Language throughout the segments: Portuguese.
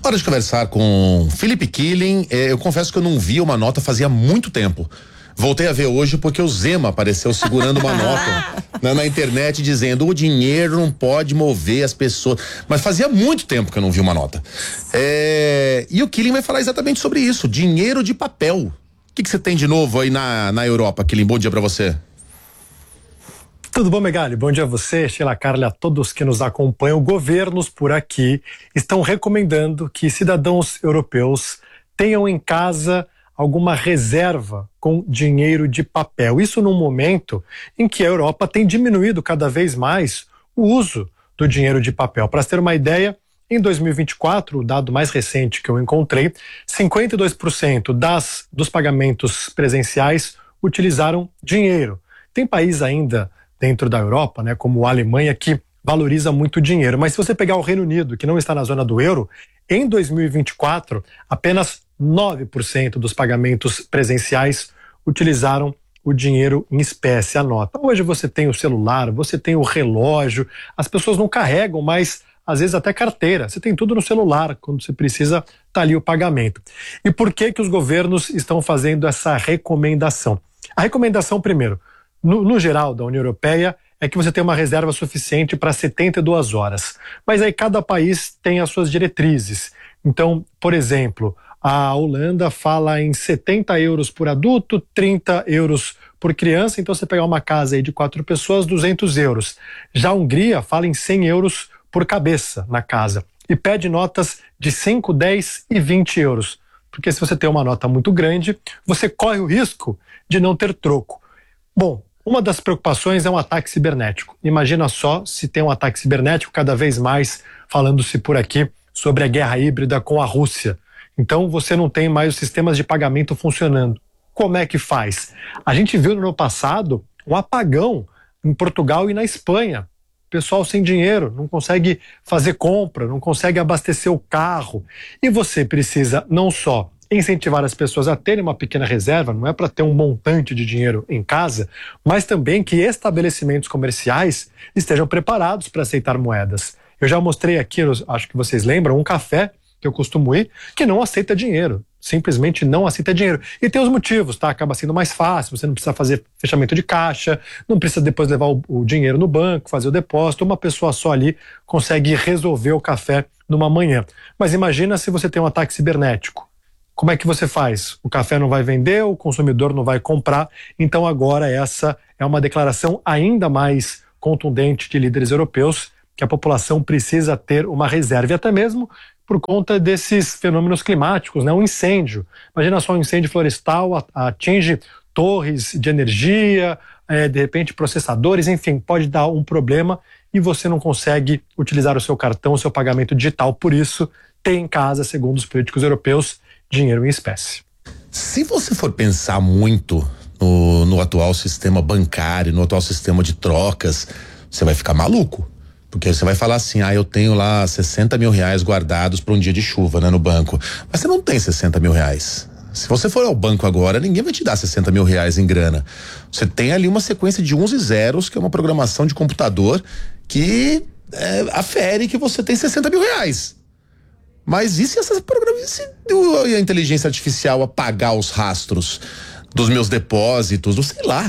Hora de conversar com Felipe Killing. Eu confesso que eu não via uma nota fazia muito tempo. Voltei a ver hoje porque o Zema apareceu segurando uma nota na internet dizendo: o dinheiro não pode mover as pessoas. Mas fazia muito tempo que eu não vi uma nota. E o Killing vai falar exatamente sobre isso: dinheiro de papel. O que você tem de novo aí na Europa, Killing? Bom dia pra você. Tudo bom, Megali? Bom dia a você, Sheila Carli, a todos que nos acompanham. Governos por aqui estão recomendando que cidadãos europeus tenham em casa alguma reserva com dinheiro de papel. Isso num momento em que a Europa tem diminuído cada vez mais o uso do dinheiro de papel. Para ter uma ideia, em 2024, o dado mais recente que eu encontrei, 52% dos pagamentos presenciais utilizaram dinheiro. Tem país ainda dentro da Europa, né, como a Alemanha, que valoriza muito o dinheiro. Mas se você pegar o Reino Unido, que não está na zona do euro, em 2024, apenas 9% dos pagamentos presenciais utilizaram o dinheiro em espécie, a nota. Hoje você tem o celular, você tem o relógio, as pessoas não carregam mais, às vezes até carteira. Você tem tudo no celular, quando você precisa, tá ali o pagamento. E por que os governos estão fazendo essa recomendação? A recomendação, primeiro, no geral da União Europeia, é que você tem uma reserva suficiente para 72 horas. Mas aí cada país tem as suas diretrizes. Então, por exemplo, a Holanda fala em 70 euros por adulto, 30 euros por criança. Então, você pegar uma casa aí de 4 pessoas, 200 euros. Já a Hungria fala em 100 euros por cabeça na casa. E pede notas de 5, 10 e 20 euros. Porque se você tem uma nota muito grande, você corre o risco de não ter troco. Bom, uma das preocupações é um ataque cibernético. Imagina só se tem um ataque cibernético, cada vez mais falando-se por aqui sobre a guerra híbrida com a Rússia. Então você não tem mais os sistemas de pagamento funcionando. Como é que faz? A gente viu no ano passado um apagão em Portugal e na Espanha. O pessoal sem dinheiro, não consegue fazer compra, não consegue abastecer o carro. E você precisa não só incentivar as pessoas a terem uma pequena reserva, não é para ter um montante de dinheiro em casa, mas também que estabelecimentos comerciais estejam preparados para aceitar moedas. Eu já mostrei aqui, acho que vocês lembram, um café que eu costumo ir, que não aceita dinheiro, simplesmente não aceita dinheiro. E tem os motivos, tá? Acaba sendo mais fácil, você não precisa fazer fechamento de caixa, não precisa depois levar o dinheiro no banco, fazer o depósito, uma pessoa só ali consegue resolver o café numa manhã. Mas imagina se você tem um ataque cibernético. Como é que você faz? O café não vai vender, o consumidor não vai comprar. Então agora essa é uma declaração ainda mais contundente de líderes europeus que a população precisa ter uma reserva. E até mesmo por conta desses fenômenos climáticos, né? Um incêndio. Imagina só, um incêndio florestal atinge torres de energia, de repente processadores, enfim, pode dar um problema e você não consegue utilizar o seu cartão, o seu pagamento digital. Por isso, tem em casa, segundo os políticos europeus, dinheiro em espécie. Se você for pensar muito no atual sistema bancário, no atual sistema de trocas, você vai ficar maluco. Porque você vai falar assim: eu tenho lá 60 mil reais guardados para um dia de chuva, né, no banco. Mas você não tem 60 mil reais. Se você for ao banco agora, ninguém vai te dar 60 mil reais em grana. Você tem ali uma sequência de 11 zeros, que é uma programação de computador que afere que você tem 60 mil reais. Mas e se a inteligência artificial apagar os rastros dos meus depósitos, sei lá.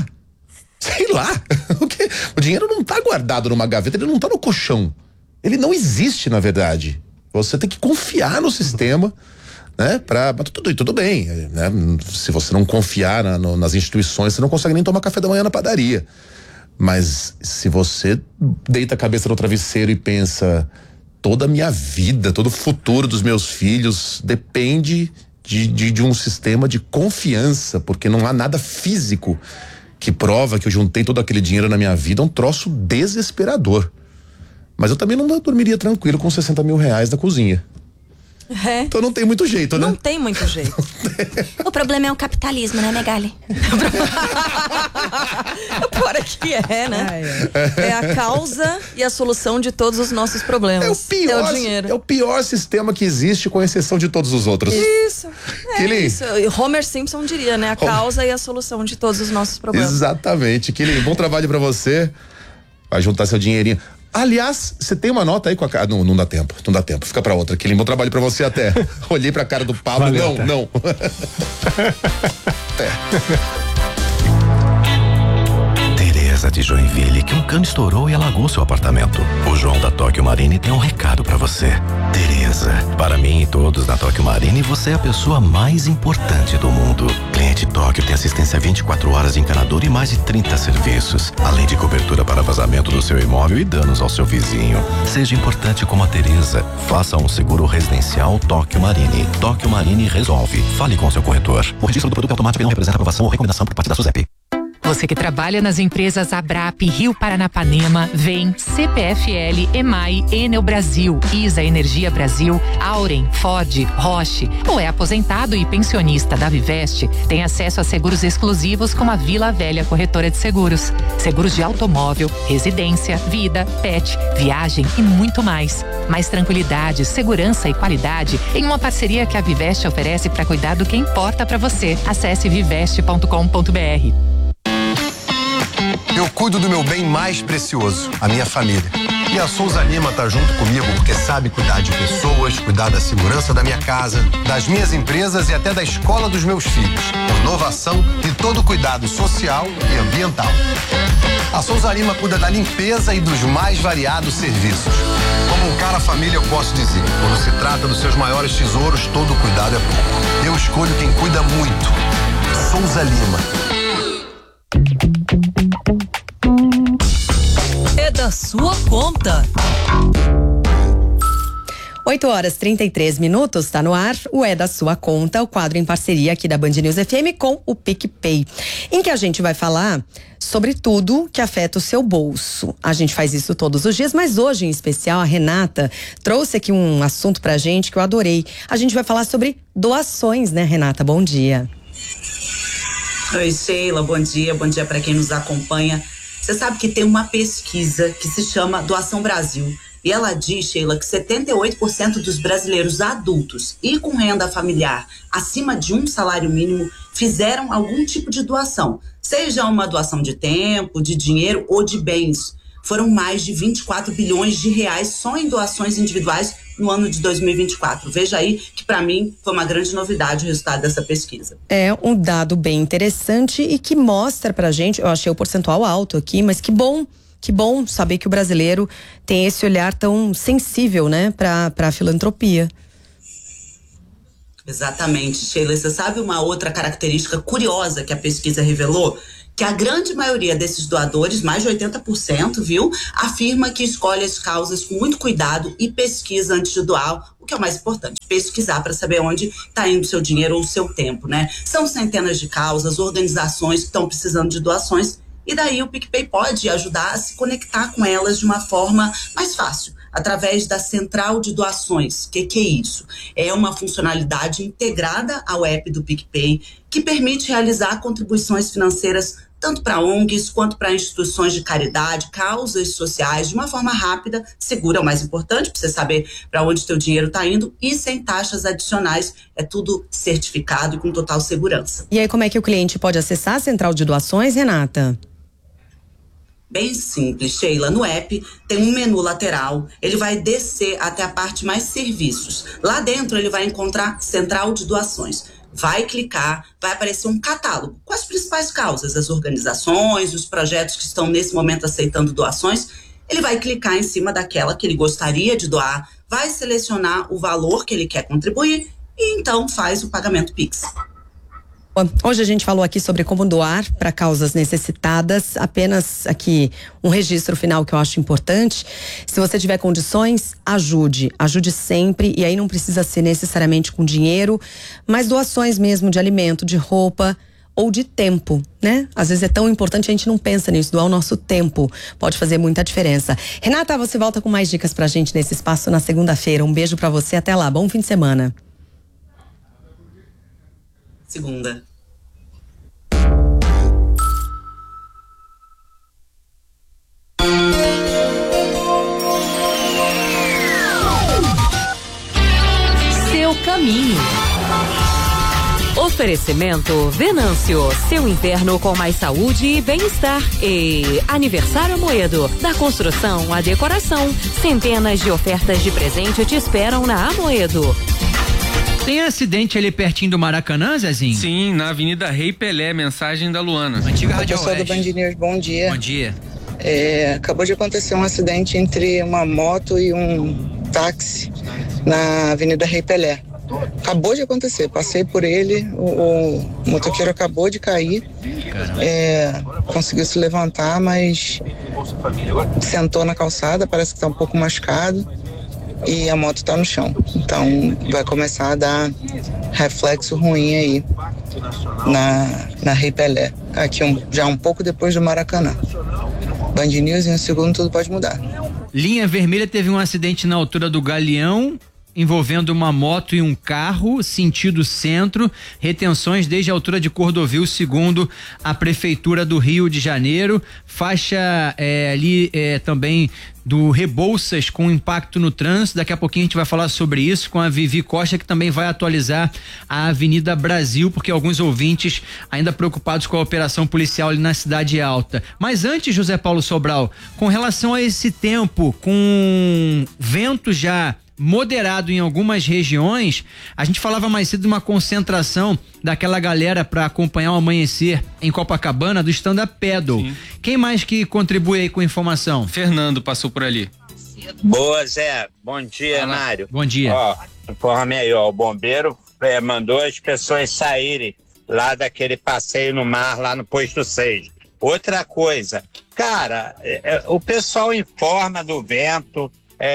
O dinheiro não está guardado numa gaveta, ele não está no colchão. Ele não existe, na verdade. Você tem que confiar no sistema, né? Tudo bem, né? Se você não confiar nas instituições, você não consegue nem tomar café da manhã na padaria. Mas se você deita a cabeça no travesseiro e pensa: toda a minha vida, todo o futuro dos meus filhos depende de um sistema de confiança, porque não há nada físico que prova que eu juntei todo aquele dinheiro na minha vida. É um troço desesperador. Mas eu também não dormiria tranquilo com 60 mil reais na cozinha. Então não tem muito jeito, né? Não tem muito jeito. O problema é o capitalismo, né, Megali? O pior é que né? É a causa e a solução de todos os nossos problemas. É o dinheiro. É o pior sistema que existe, com exceção de todos os outros. Isso. Isso. Homer Simpson diria, né? A causa e a solução de todos os nossos problemas. Exatamente. Killing, bom trabalho pra você. Vai juntar seu dinheirinho. Aliás, você tem uma nota aí com a cara. Não dá tempo, fica pra outra. Que bom trabalho pra você até. Olhei pra cara do Pablo, Valeu, não. Tereza de Joinville, que um cano estourou e alagou seu apartamento. O João da Tóquio Marine tem um recado pra você. Tereza, para mim e todos da Tóquio Marine, você é a pessoa mais importante do mundo. Cliente Tóquio tem assistência 24 horas de encanador e mais de 30 serviços, além de cobertura para vazamento do seu imóvel e danos ao seu vizinho. Seja importante como a Tereza. Faça um seguro residencial Tóquio Marine. Tóquio Marine resolve. Fale com seu corretor. O registro do produto automático não representa aprovação ou recomendação por parte da SUSEP. Você que trabalha nas empresas Abrap, Rio Paranapanema, VEM, CPFL, EMAI, Enel Brasil, ISA Energia Brasil, Auren, Ford, Roche, ou é aposentado e pensionista da Viveste, tem acesso a seguros exclusivos como a Vila Velha Corretora de Seguros. Seguros de automóvel, residência, vida, pet, viagem e muito mais. Mais tranquilidade, segurança e qualidade em uma parceria que a Viveste oferece para cuidar do que importa para você. Acesse viveste.com.br. Eu cuido do meu bem mais precioso, a minha família. E a Souza Lima tá junto comigo porque sabe cuidar de pessoas, cuidar da segurança da minha casa, das minhas empresas e até da escola dos meus filhos. Inovação e todo cuidado social e ambiental. A Souza Lima cuida da limpeza e dos mais variados serviços. Como um cara família, eu posso dizer, quando se trata dos seus maiores tesouros, todo cuidado é pouco. Eu escolho quem cuida muito. Souza Lima. É da sua conta. 8h33, está no ar, o É da Sua Conta, o quadro em parceria aqui da Band News FM com o PicPay, em que a gente vai falar sobre tudo que afeta o seu bolso. A gente faz isso todos os dias, mas hoje em especial a Renata trouxe aqui um assunto pra gente que eu adorei. A gente vai falar sobre doações, né, Renata? Bom dia. Oi, Sheila, bom dia para quem nos acompanha. Você sabe que tem uma pesquisa que se chama Doação Brasil. E ela diz, Sheila, que 78% dos brasileiros adultos e com renda familiar acima de um salário mínimo fizeram algum tipo de doação. Seja uma doação de tempo, de dinheiro ou de bens. Foram mais de 24 bilhões de reais só em doações individuais no ano de 2024. Veja aí que para mim foi uma grande novidade o resultado dessa pesquisa. É um dado bem interessante e que mostra pra gente, eu achei o percentual alto aqui, mas que bom saber que o brasileiro tem esse olhar tão sensível, né, pra filantropia. Exatamente, Sheila. Você sabe uma outra característica curiosa que a pesquisa revelou? Que a grande maioria desses doadores, mais de 80%, viu, afirma que escolhe as causas com muito cuidado e pesquisa antes de doar, o que é o mais importante, pesquisar para saber onde está indo o seu dinheiro ou o seu tempo, né? São centenas de causas, organizações que estão precisando de doações, e daí o PicPay pode ajudar a se conectar com elas de uma forma mais fácil, através da Central de Doações. O que é isso? É uma funcionalidade integrada ao app do PicPay que permite realizar contribuições financeiras tanto para ONGs quanto para instituições de caridade, causas sociais, de uma forma rápida, segura, é o mais importante, para você saber para onde teu dinheiro está indo e sem taxas adicionais. É tudo certificado e com total segurança. E aí, como é que o cliente pode acessar a Central de Doações, Renata? Bem simples, Sheila. No app tem um menu lateral, ele vai descer até a parte mais serviços. Lá dentro ele vai encontrar Central de Doações. Vai clicar, vai aparecer um catálogo com as principais causas, as organizações, os projetos que estão nesse momento aceitando doações. Ele vai clicar em cima daquela que ele gostaria de doar, vai selecionar o valor que ele quer contribuir e então faz o pagamento Pix. Hoje a gente falou aqui sobre como doar para causas necessitadas, apenas aqui um registro final que eu acho importante. Se você tiver condições, ajude sempre, e aí não precisa ser necessariamente com dinheiro, mas doações mesmo de alimento, de roupa ou de tempo, né? Às vezes é tão importante, a gente não pensa nisso, doar o nosso tempo pode fazer muita diferença. Renata, você volta com mais dicas pra gente nesse espaço na segunda-feira. Um beijo pra você, até lá, bom fim de semana. Segunda. Seu caminho. Oferecimento Venâncio, seu inverno com mais saúde e bem-estar. E Aniversário Amoedo, da construção à decoração. Centenas de ofertas de presente te esperam na Amoedo. Tem acidente ali pertinho do Maracanã, Zezinho? Sim, na Avenida Rei Pelé, mensagem da Luana. Antiga Rádio Pessoal do Band News, bom dia. Bom dia. Acabou de acontecer um acidente entre uma moto e um táxi na Avenida Rei Pelé. Acabou de acontecer, passei por ele, o motoqueiro acabou de cair, conseguiu se levantar, mas sentou na calçada, parece que está um pouco machucado e a moto está no chão. Então vai começar a dar reflexo ruim aí na Rei Pelé, aqui já um pouco depois do Maracanã. Band News, em um segundo tudo pode mudar. Linha Vermelha teve um acidente na altura do Galeão, envolvendo uma moto e um carro, sentido centro, retenções desde a altura de Cordovil, segundo a Prefeitura do Rio de Janeiro, faixa ali também do Rebouças com impacto no trânsito. Daqui a pouquinho a gente vai falar sobre isso com a Vivi Costa, que também vai atualizar a Avenida Brasil, porque alguns ouvintes ainda preocupados com a operação policial ali na Cidade Alta. Mas antes, José Paulo Sobral, com relação a esse tempo, com vento já moderado em algumas regiões, a gente falava mais cedo de uma concentração daquela galera para acompanhar o amanhecer em Copacabana do stand-up paddle. Sim. Quem mais que contribui aí com informação? Fernando passou por ali. Boa, Zé. Bom dia, Mário. Bom dia. Informe aí, o bombeiro mandou as pessoas saírem lá daquele passeio no mar, lá no posto 6. Outra coisa, cara, o pessoal informa do vento,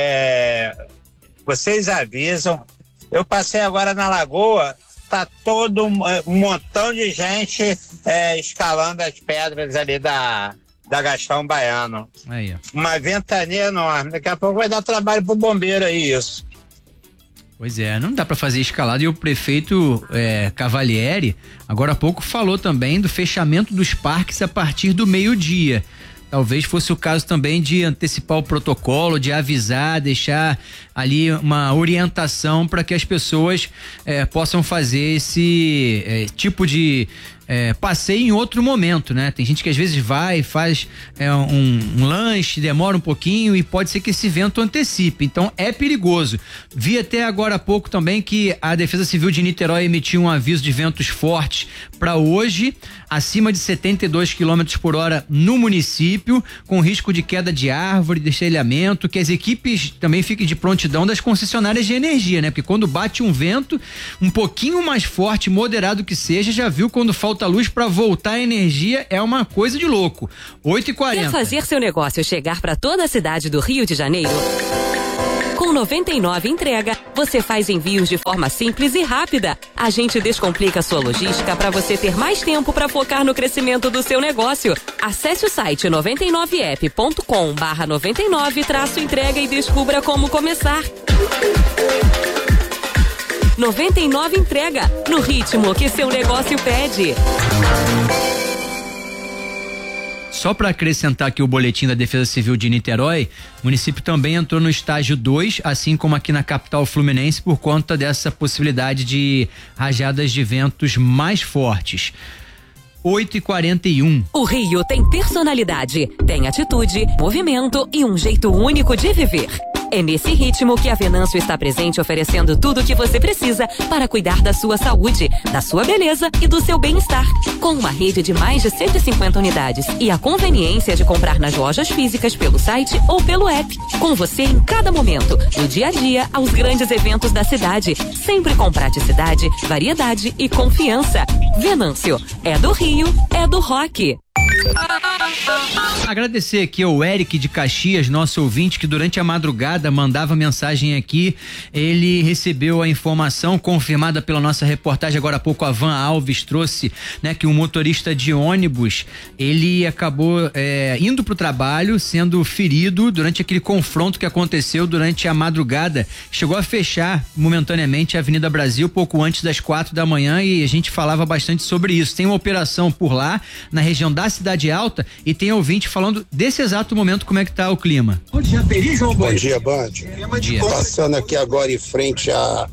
vocês avisam. Eu passei agora na Lagoa, tá todo um montão de gente escalando as pedras ali da Gastão Baiano. Aí, ó. Uma ventania enorme. Daqui a pouco vai dar trabalho pro bombeiro aí, isso. Pois é, não dá para fazer escalada. E o prefeito Cavalieri, agora há pouco, falou também do fechamento dos parques a partir do meio-dia. Talvez fosse o caso também de antecipar o protocolo, de avisar, deixar ali uma orientação para que as pessoas possam fazer esse tipo de passeio em outro momento, né? Tem gente que às vezes vai, faz um lanche, demora um pouquinho e pode ser que esse vento antecipe, então é perigoso. Vi até agora há pouco também que a Defesa Civil de Niterói emitiu um aviso de ventos fortes para hoje, acima de 72 km por hora no município, com risco de queda de árvore, destelhamento, que as equipes também fiquem de prontidão das concessionárias de energia, né? Porque quando bate um vento um pouquinho mais forte, moderado que seja, já viu quando falta luz para voltar a energia, é uma coisa de louco. 8h40. Quer fazer seu negócio chegar para toda a cidade do Rio de Janeiro? Com 99 Entrega, você faz envios de forma simples e rápida. A gente descomplica sua logística para você ter mais tempo para focar no crescimento do seu negócio. Acesse o site 99app.com/99-entrega e descubra como começar. 99 Entrega, no ritmo que seu negócio pede. Só para acrescentar aqui o boletim da Defesa Civil de Niterói, o município também entrou no estágio 2, assim como aqui na capital fluminense, por conta dessa possibilidade de rajadas de ventos mais fortes. 8h41. O Rio tem personalidade, tem atitude, movimento e um jeito único de viver. É nesse ritmo que a Venâncio está presente, oferecendo tudo o que você precisa para cuidar da sua saúde, da sua beleza e do seu bem-estar. Com uma rede de mais de 150 unidades e a conveniência de comprar nas lojas físicas pelo site ou pelo app. Com você em cada momento, do dia a dia aos grandes eventos da cidade. Sempre com praticidade, variedade e confiança. Venâncio, é do Rio, é do rock. Agradecer aqui ao Eric de Caxias, nosso ouvinte, que durante a madrugada mandava mensagem aqui. Ele recebeu a informação confirmada pela nossa reportagem agora há pouco. A Van Alves trouxe, né, que um motorista de ônibus, ele acabou indo pro trabalho, sendo ferido durante aquele confronto que aconteceu durante a madrugada. Chegou a fechar momentaneamente a Avenida Brasil pouco antes das 4 da manhã e a gente falava bastante sobre isso. Tem uma operação por lá, na região da Cidade Alta, e e tem ouvinte falando desse exato momento como é que tá o clima. Bom dia, Band. Bom dia. Passando aqui agora em frente à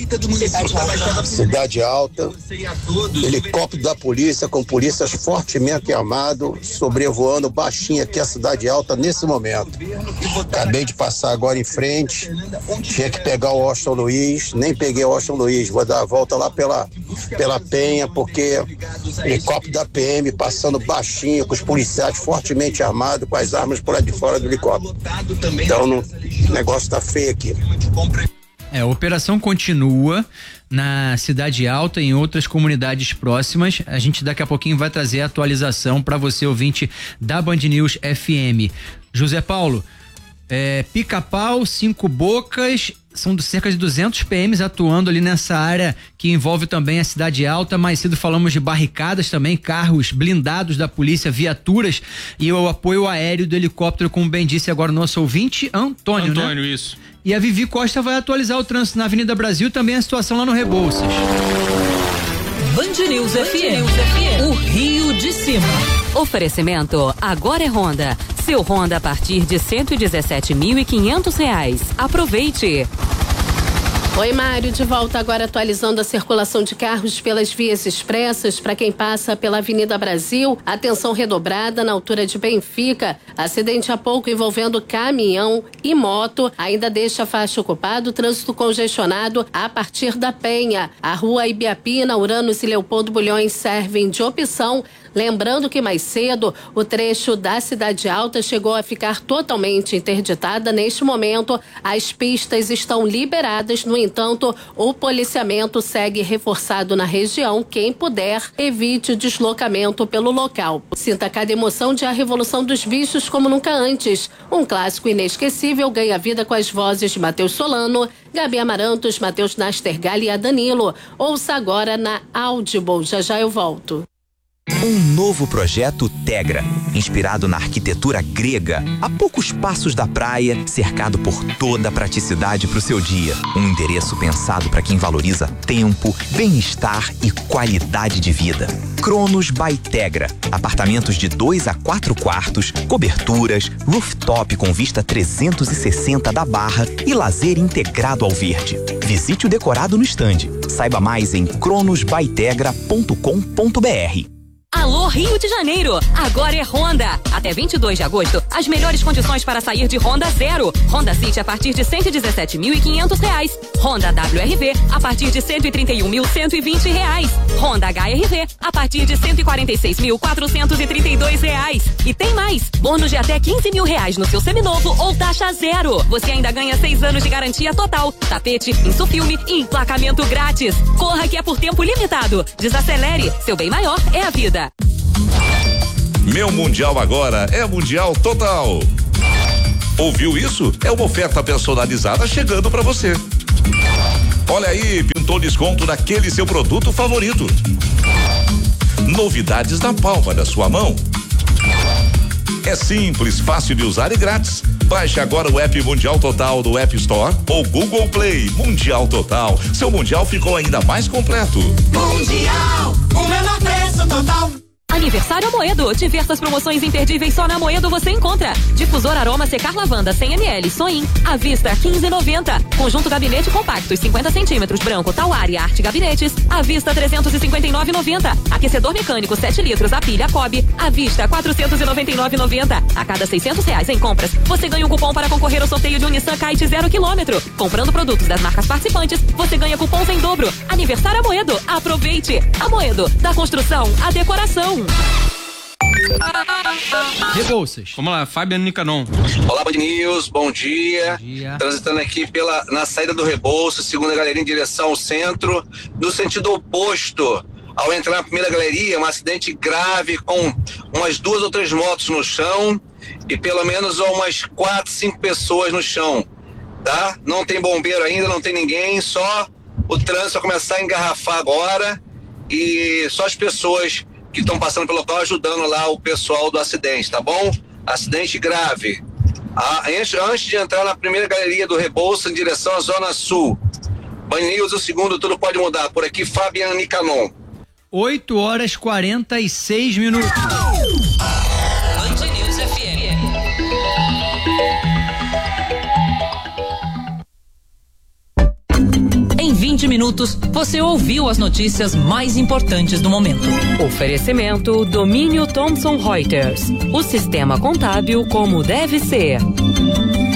Cidade Alta, helicóptero da polícia com polícias fortemente armados, sobrevoando baixinho aqui a Cidade Alta nesse momento. Acabei de passar agora em frente, tinha que pegar o Washington Luiz, nem peguei o Washington Luiz, vou dar a volta lá pela Penha, porque helicóptero da PM passando baixinho, com os policiais fortemente armados, com as armas por lá de fora do helicóptero. Então, o negócio tá feio aqui. A operação continua na Cidade Alta e em outras comunidades próximas. A gente daqui a pouquinho vai trazer a atualização para você, ouvinte da Band News FM. José Paulo, Pica-Pau, Cinco Bocas, são cerca de 200 PMs atuando ali nessa área que envolve também a Cidade Alta. Mais cedo falamos de barricadas também, carros blindados da polícia, viaturas e o apoio aéreo do helicóptero, como bem disse agora o nosso ouvinte, Antônio, né? Isso. E a Vivi Costa vai atualizar o trânsito na Avenida Brasil e também a situação lá no Rebouças. Band News FM, o Rio de Cima. Oferecimento, agora é Honda. Seu Honda a partir de R$117.500. Aproveite. Oi, Mário, de volta agora atualizando a circulação de carros pelas vias expressas para quem passa pela Avenida Brasil. Atenção redobrada na altura de Benfica. Acidente há pouco envolvendo caminhão e moto. Ainda deixa a faixa ocupada, trânsito congestionado a partir da Penha. A rua Ibiapina, Uranus e Leopoldo Bulhões servem de opção. Lembrando que mais cedo o trecho da Cidade Alta chegou a ficar totalmente interditada. Neste momento, as pistas estão liberadas. No entanto, o policiamento segue reforçado na região. Quem puder, evite o deslocamento pelo local. Sinta cada emoção de A Revolução dos Bichos como nunca antes. Um clássico inesquecível ganha vida com as vozes de Matheus Solano, Gabi Amarantos, Matheus Nastergalli e a Danilo. Ouça agora na Audible. Já eu volto. Um novo projeto Tegra, inspirado na arquitetura grega, a poucos passos da praia, cercado por toda a praticidade para o seu dia. Um endereço pensado para quem valoriza tempo, bem-estar e qualidade de vida. Cronos by Tegra. Apartamentos de 2 a 4 quartos, coberturas, rooftop com vista 360 da Barra e lazer integrado ao verde. Visite o decorado no estande. Saiba mais em cronosbytegra.com.br. Alô Rio de Janeiro, agora é Honda. Até 22 de agosto, as melhores condições para sair de Honda Zero. Honda City a partir de R$117.500. Honda WRV a partir de R$131.120. Honda HRV a partir de R$146.432. E tem mais, bônus de até R$15 mil no seu seminovo ou taxa zero. Você ainda ganha 6 anos de garantia total, tapete, insufilme e emplacamento grátis. Corra que é por tempo limitado. Desacelere, seu bem maior é a vida. Meu Mundial agora é Mundial Total. Ouviu isso? É uma oferta personalizada chegando pra você. Olha aí, pintou desconto naquele seu produto favorito. Novidades na palma da sua mão. É simples, fácil de usar e grátis. Baixe agora o app Mundial Total do App Store ou Google Play. Mundial Total. Seu Mundial ficou ainda mais completo. Mundial, o menor preço total. Aniversário Amoedo. Diversas promoções imperdíveis só na Amoedo você encontra. Difusor aroma secar lavanda 100 ml Soin à vista R$15,90. Conjunto gabinete compacto 50 centímetros branco Tauari Arte Gabinetes à vista R$359,90. Aquecedor mecânico 7 litros a pilha Cobb à vista R$499,90. A cada R$600 em compras você ganha um cupom para concorrer ao sorteio de um Nissan Kite 0 km. Comprando produtos das marcas participantes você ganha cupons em dobro. Aniversário Amoedo. Aproveite. Amoedo, da construção à decoração. Rebouças. Vamos lá, Fabiano Nicanon. Olá, Band News, bom dia. Transitando aqui na saída do Rebouças, segunda galeria em direção ao centro, no sentido oposto. Ao entrar na primeira galeria, um acidente grave com umas 2 ou 3 motos no chão e pelo menos umas 4, 5 pessoas no chão, tá? Não tem bombeiro ainda, não tem ninguém, só o trânsito vai começar a engarrafar agora e só as pessoas que estão passando pelo local ajudando lá o pessoal do acidente, tá bom? Acidente grave. Antes de entrar na primeira galeria do Rebouças em direção à Zona Sul. Band News, o segundo, tudo pode mudar. Por aqui, Fabiano Nicanon. 8h46. Band minutos, você ouviu as notícias mais importantes do momento. Oferecimento Domínio Thomson Reuters. O sistema contábil como deve ser.